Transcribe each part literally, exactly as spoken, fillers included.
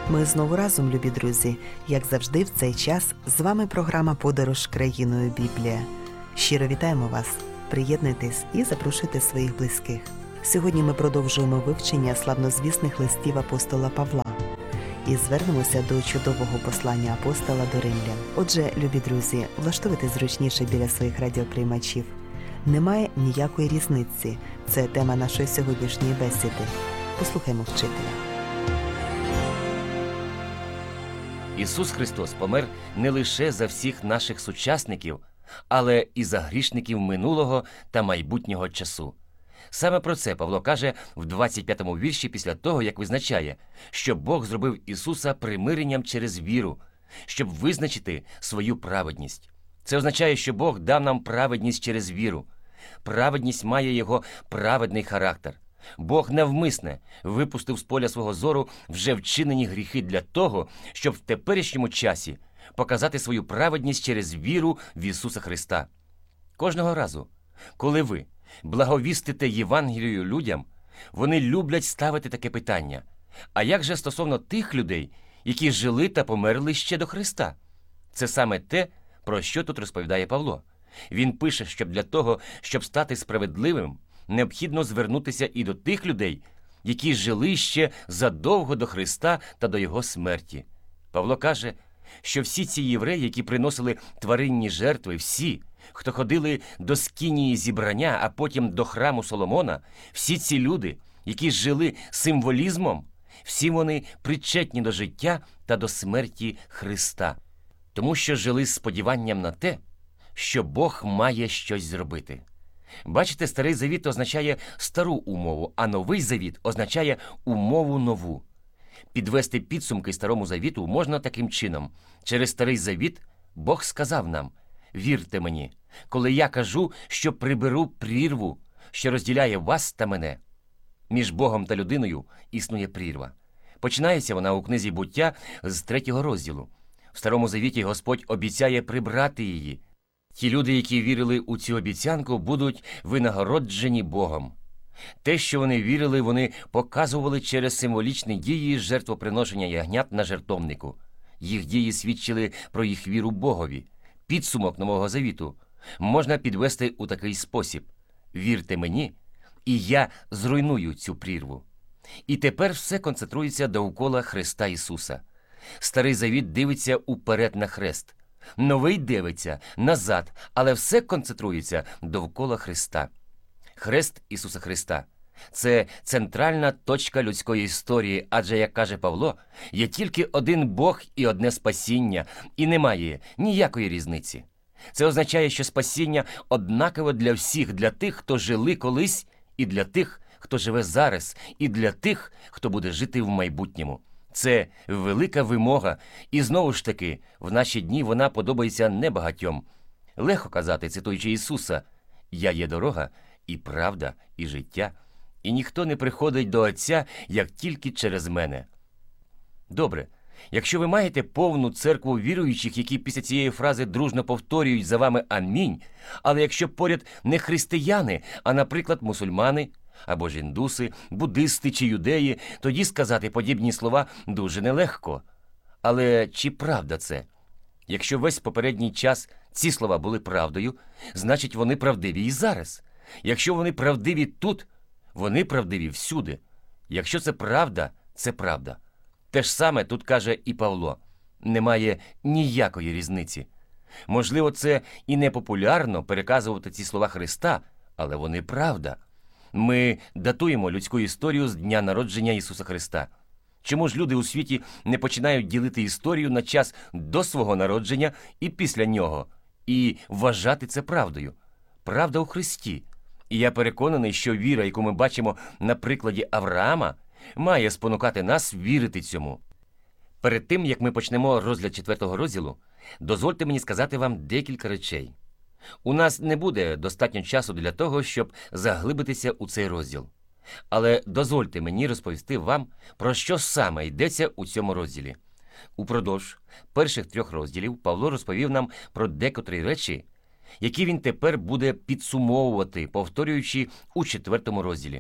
Ми знову разом, любі друзі. Як завжди в цей час з вами програма «Подорож країною Біблія». Щиро вітаємо вас, приєднуйтесь і запрошуйте своїх близьких. Сьогодні ми продовжуємо вивчення славнозвісних листів апостола Павла і звернемося до чудового послання апостола до римлян. Отже, любі друзі, влаштуйтесь зручніше біля своїх радіоприймачів. Немає ніякої різниці. Це тема нашої сьогоднішньої бесіди. Послухаймо вчителя. Ісус Христос помер не лише за всіх наших сучасників, але і за грішників минулого та майбутнього часу. Саме про це Павло каже в двадцять п'ятому вірші після того, як визначає, що Бог зробив Ісуса примиренням через віру, щоб визначити свою праведність. Це означає, що Бог дав нам праведність через віру. Праведність має його праведний характер. Бог навмисне випустив з поля свого зору вже вчинені гріхи для того, щоб в теперішньому часі показати свою праведність через віру в Ісуса Христа. Кожного разу, коли ви благовістите Євангелію людям, вони люблять ставити таке питання: а як же стосовно тих людей, які жили та померли ще до Христа? Це саме те, про що тут розповідає Павло. Він пише, що для того, щоб стати справедливим, необхідно звернутися і до тих людей, які жили ще задовго до Христа та до Його смерті. Павло каже, що всі ці євреї, які приносили тваринні жертви, всі, хто ходили до скинії зібрання, а потім до храму Соломона, всі ці люди, які жили символізмом, всі вони причетні до життя та до смерті Христа, тому що жили з сподіванням на те, що Бог має щось зробити. Бачите, Старий Завіт означає стару умову, а Новий Завіт означає умову нову. Підвести підсумки Старому Завіту можна таким чином. Через Старий Завіт Бог сказав нам: «Вірте мені, коли я кажу, що приберу прірву, що розділяє вас та мене». Між Богом та людиною існує прірва. Починається вона у книзі «Буття» з третього розділу. В Старому Завіті Господь обіцяє прибрати її. Ті люди, які вірили у цю обіцянку, будуть винагороджені Богом. Те, що вони вірили, вони показували через символічні дії жертвоприношення ягнят на жертовнику. Їх дії свідчили про їх віру Богові. Підсумок Нового Завіту можна підвести у такий спосіб: «Вірте мені, і я зруйную цю прірву». І тепер все концентрується довкола Христа Ісуса. Старий Завіт дивиться уперед на хрест. Новий дивиться назад, але все концентрується довкола Христа. Хрест Ісуса Христа – це центральна точка людської історії, адже, як каже Павло, є тільки один Бог і одне спасіння, і немає ніякої різниці. Це означає, що спасіння однаково для всіх, для тих, хто жили колись, і для тих, хто живе зараз, і для тих, хто буде жити в майбутньому. Це велика вимога, і знову ж таки, в наші дні вона подобається небагатьом. Легко казати, цитуючи Ісуса: «Я є дорога, і правда, і життя, і ніхто не приходить до Отця, як тільки через мене». Добре, якщо ви маєте повну церкву віруючих, які після цієї фрази дружно повторюють за вами «Амінь», але якщо поряд не християни, а, наприклад, мусульмани, або ж індуси, буддисти чи юдеї, тоді сказати подібні слова дуже нелегко. Але чи правда це? Якщо весь попередній час ці слова були правдою, значить вони правдиві і зараз. Якщо вони правдиві тут, вони правдиві всюди. Якщо це правда, це правда. Те ж саме тут каже і Павло. Немає ніякої різниці. Можливо, це і не популярно переказувати ці слова Христа, але вони правда. Ми датуємо людську історію з дня народження Ісуса Христа. Чому ж люди у світі не починають ділити історію на час до свого народження і після нього, і вважати це правдою? Правда у Христі. І я переконаний, що віра, яку ми бачимо на прикладі Авраама, має спонукати нас вірити цьому. Перед тим, як ми почнемо розгляд четвертого розділу, дозвольте мені сказати вам декілька речей. У нас не буде достатньо часу для того, щоб заглибитися у цей розділ. Але дозвольте мені розповісти вам, про що саме йдеться у цьому розділі. Упродовж перших трьох розділів Павло розповів нам про декотрі речі, які він тепер буде підсумовувати, повторюючи у четвертому розділі.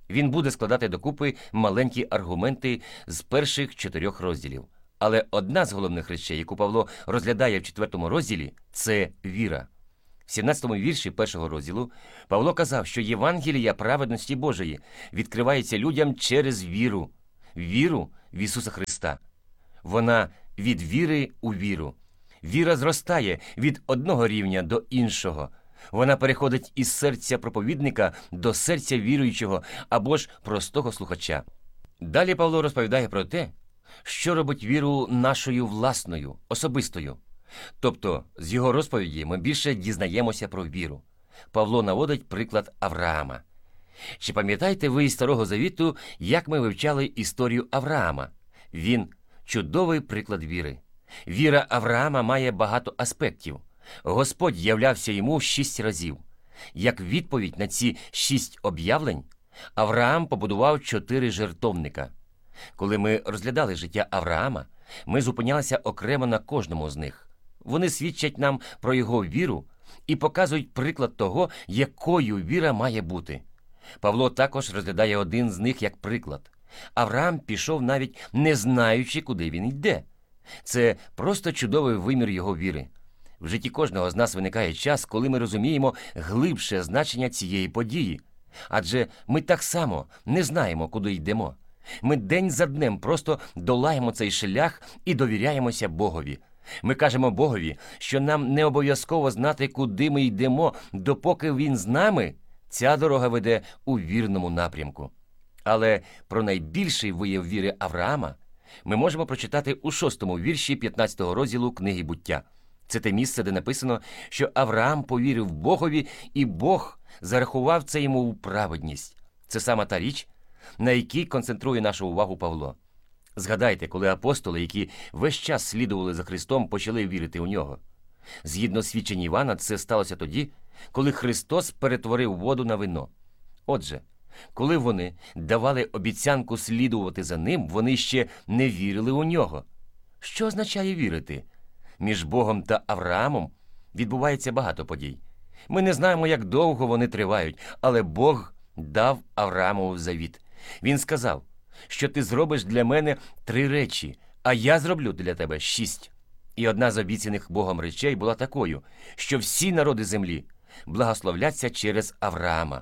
Він буде складати докупи маленькі аргументи з перших чотирьох розділів. Але одна з головних речей, яку Павло розглядає в четвертому розділі, це віра. В сімнадцятому вірші першого розділу Павло казав, що Євангелія праведності Божої відкривається людям через віру. Віру в Ісуса Христа. Вона від віри у віру. Віра зростає від одного рівня до іншого. Вона переходить із серця проповідника до серця віруючого або ж простого слухача. Далі Павло розповідає про те, що робить віру нашою власною, особистою. Тобто, з його розповіді ми більше дізнаємося про віру. Павло наводить приклад Авраама. Чи пам'ятаєте ви із Старого Завіту, як ми вивчали історію Авраама? Він – чудовий приклад віри. Віра Авраама має багато аспектів. Господь являвся йому шість разів. Як відповідь на ці шість об'явлень, Авраам побудував чотири жертовника. Коли ми розглядали життя Авраама, ми зупинялися окремо на кожному з них. Вони свідчать нам про його віру і показують приклад того, якою віра має бути. Павло також розглядає один з них як приклад. Авраам пішов навіть не знаючи, куди він йде. Це просто чудовий вимір його віри. В житті кожного з нас виникає час, коли ми розуміємо глибше значення цієї події. Адже ми так само не знаємо, куди йдемо. Ми день за днем просто долаємо цей шлях і довіряємося Богові. Ми кажемо Богові, що нам не обов'язково знати, куди ми йдемо, допоки Він з нами, ця дорога веде у вірному напрямку. Але про найбільший вияв віри Авраама ми можемо прочитати у шостому вірші п'ятнадцятого розділу книги «Буття». Це те місце, де написано, що Авраам повірив Богові, і Бог зарахував це йому у праведність. Це саме та річ, на якій концентрує нашу увагу Павло. Згадайте, коли апостоли, які весь час слідували за Христом, почали вірити у нього. Згідно свідчень Івана, це сталося тоді, коли Христос перетворив воду на вино. Отже, коли вони давали обіцянку слідувати за ним, вони ще не вірили у нього. Що означає вірити? Між Богом та Авраамом відбувається багато подій. Ми не знаємо, як довго вони тривають, але Бог дав Авраамову завіт. Він сказав, що ти зробиш для мене три речі, а я зроблю для тебе шість. І одна з обіцяних Богом речей була такою, що всі народи землі благословляться через Авраама.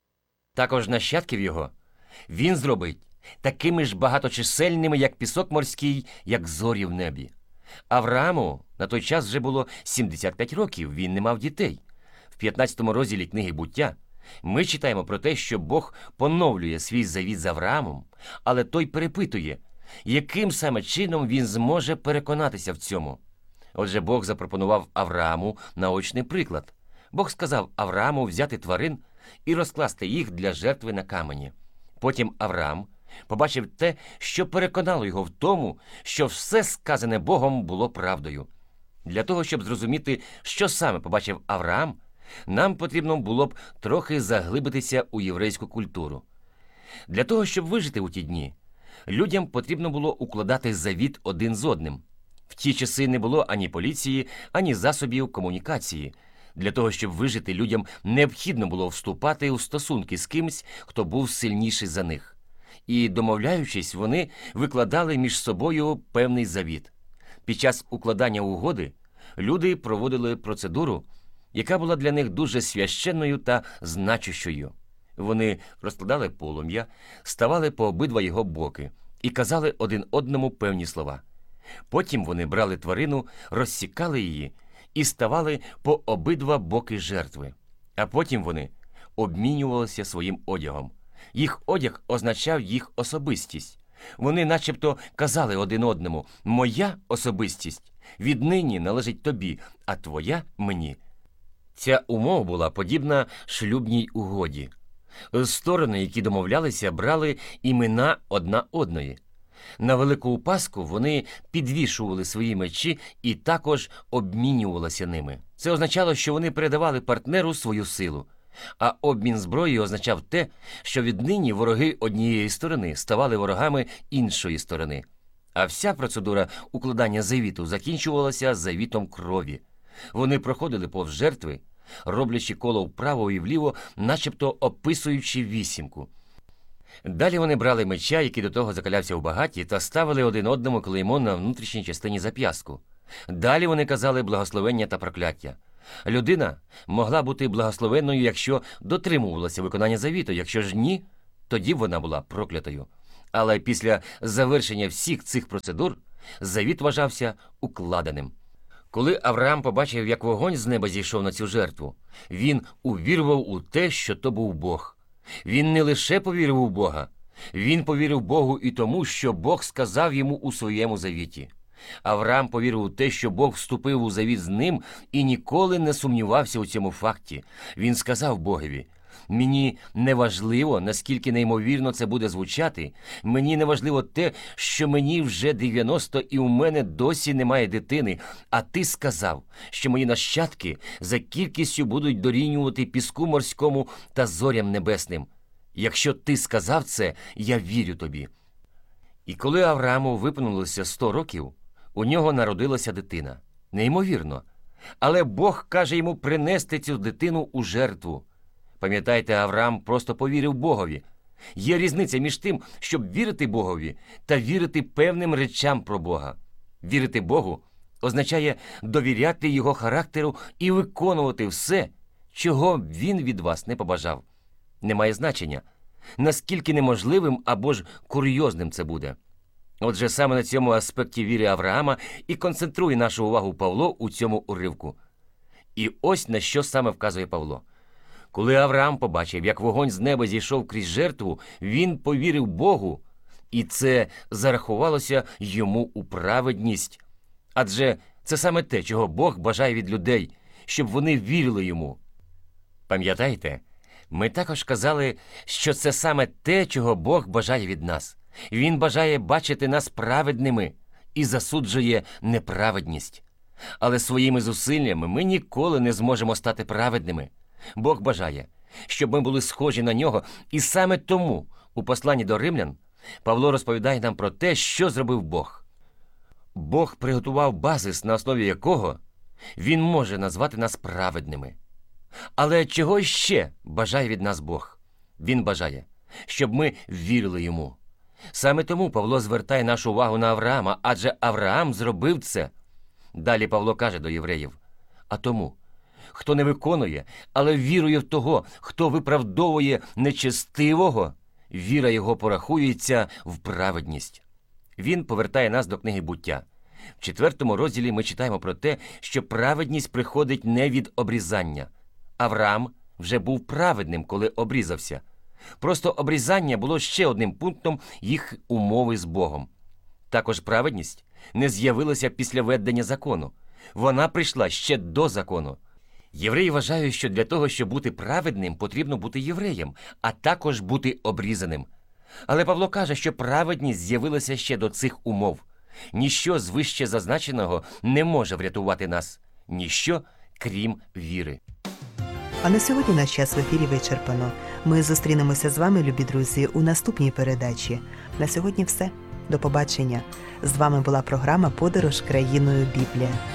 Також нащадків його він зробить такими ж багаточисельними, як пісок морський, як зорі в небі. Аврааму на той час вже було сімдесят п'ять років, він не мав дітей. В п'ятнадцятому розділі книги «Буття» ми читаємо про те, що Бог поновлює свій завіт з Авраамом, але той перепитує, яким саме чином він зможе переконатися в цьому. Отже, Бог запропонував Аврааму наочний приклад. Бог сказав Аврааму взяти тварин і розкласти їх для жертви на камені. Потім Авраам побачив те, що переконало його в тому, що все сказане Богом було правдою. Для того, щоб зрозуміти, що саме побачив Авраам, нам потрібно було б трохи заглибитися у єврейську культуру. Для того, щоб вижити у ті дні, людям потрібно було укладати завіт один з одним. В ті часи не було ані поліції, ані засобів комунікації. Для того, щоб вижити, людям необхідно було вступати у стосунки з кимсь, хто був сильніший за них. І, домовляючись, вони викладали між собою певний завіт. Під час укладання угоди люди проводили процедуру, яка була для них дуже священною та значущою. Вони розкладали полум'я, ставали по обидва його боки і казали один одному певні слова. Потім вони брали тварину, розсікали її і ставали по обидва боки жертви. А потім вони обмінювалися своїм одягом. Їх одяг означав їх особистість. Вони начебто казали один одному: «Моя особистість віднині належить тобі, а твоя – мені». Ця умова була подібна шлюбній угоді. Сторони, які домовлялися, брали імена одна одної. На Велику Пасху вони підвішували свої мечі і також обмінювалися ними. Це означало, що вони передавали партнеру свою силу. А обмін зброєю означав те, що віднині вороги однієї сторони ставали ворогами іншої сторони. А вся процедура укладання завіту закінчувалася завітом крові. Вони проходили повз жертви, роблячи коло вправо і вліво, начебто описуючи вісімку. Далі вони брали меча, який до того закалявся у багаті, та ставили один одному клеймо на внутрішній частині зап'ястку. Далі вони казали благословення та прокляття. Людина могла бути благословенною, якщо дотримувалася виконання завіту, якщо ж ні, тоді б вона була проклятою. Але після завершення всіх цих процедур завіт вважався укладеним. Коли Авраам побачив, як вогонь з неба зійшов на цю жертву, він увірував у те, що то був Бог. Він не лише повірив у Бога, він повірив Богу і тому, що Бог сказав йому у своєму завіті. Авраам повірив у те, що Бог вступив у завіт з ним і ніколи не сумнівався у цьому факті. Він сказав Богові: «Мені не важливо, наскільки неймовірно це буде звучати, мені не важливо те, що мені вже дев'яносто і у мене досі немає дитини, а ти сказав, що мої нащадки за кількістю будуть дорівнювати піску морському та зорям небесним. Якщо ти сказав це, я вірю тобі». І коли Аврааму виповнилося сто років, у нього народилася дитина. Неймовірно. Але Бог каже йому принести цю дитину у жертву. Пам'ятаєте, Авраам просто повірив Богові. Є різниця між тим, щоб вірити Богові та вірити певним речам про Бога. Вірити Богу означає довіряти Його характеру і виконувати все, чого Він від вас не побажав. Немає значення, наскільки неможливим або ж курйозним це буде. Отже, саме на цьому аспекті віри Авраама і концентрує нашу увагу Павло у цьому уривку. І ось на що саме вказує Павло. Коли Авраам побачив, як вогонь з неба зійшов крізь жертву, він повірив Богу, і це зарахувалося йому у праведність. Адже це саме те, чого Бог бажає від людей, щоб вони вірили йому. Пам'ятаєте, ми також казали, що це саме те, чого Бог бажає від нас. Він бажає бачити нас праведними і засуджує неправедність. Але своїми зусиллями ми ніколи не зможемо стати праведними. Бог бажає, щоб ми були схожі на Нього, і саме тому у посланні до римлян Павло розповідає нам про те, що зробив Бог. Бог приготував базис, на основі якого Він може назвати нас праведними. Але чого ще бажає від нас Бог? Він бажає, щоб ми вірили Йому. Саме тому Павло звертає нашу увагу на Авраама, адже Авраам зробив це. Далі Павло каже до євреїв: «А тому, хто не виконує, але вірує в того, хто виправдовує нечестивого, віра його порахується в праведність». Він повертає нас до книги «Буття». В четвертому розділі ми читаємо про те, що праведність приходить не від обрізання. Авраам вже був праведним, коли обрізався. Просто обрізання було ще одним пунктом їх умови з Богом. Також праведність не з'явилася після введення закону. Вона прийшла ще до закону. Євреї вважають, що для того, щоб бути праведним, потрібно бути євреєм, а також бути обрізаним. Але Павло каже, що праведність з'явилася ще до цих умов. Ніщо з вище зазначеного не може врятувати нас. Ніщо, крім віри. А на сьогодні наш час в ефірі вичерпано. Ми зустрінемося з вами, любі друзі, у наступній передачі. На сьогодні все. До побачення. З вами була програма «Подорож країною Біблія».